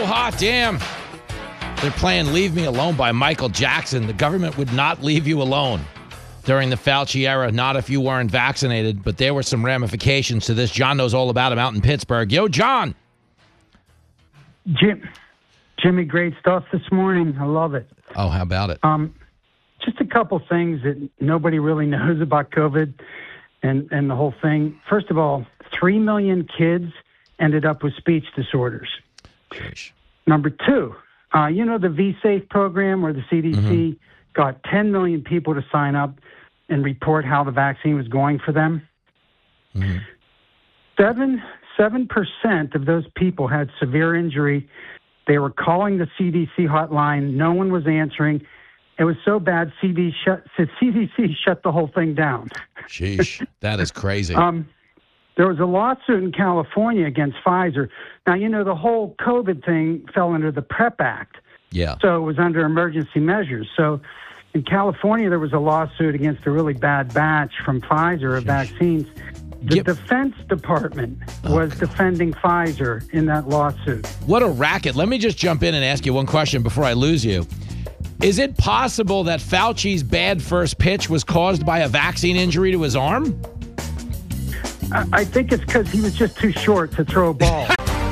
hot, damn. They're playing Leave Me Alone by Michael Jackson. The government would not leave you alone during the Fauci era, not if you weren't vaccinated, but there were some ramifications to this. John knows all about him out in Pittsburgh. Yo, John. Jimmy, great stuff this morning. I love it. Oh, how about it? Just a couple things that nobody really knows about COVID and the whole thing. First of all, 3 million kids ended up with speech disorders. Sheesh. Number two, the V-Safe program where the CDC got 10 million people to sign up and report how the vaccine was going for them. 7% of those people had severe injury. They were calling the CDC hotline. No one was answering. It was so bad, CDC shut the whole thing down. Sheesh, that is crazy. There was a lawsuit in California against Pfizer. Now, the whole COVID thing fell under the PrEP Act. Yeah. So it was under emergency measures. So in California, there was a lawsuit against a really bad batch from Pfizer of vaccines. The Defense Department was defending Pfizer in that lawsuit. What a racket. Let me just jump in and ask you one question before I lose you. Is it possible that Fauci's bad first pitch was caused by a vaccine injury to his arm? I think it's because he was just too short to throw a ball.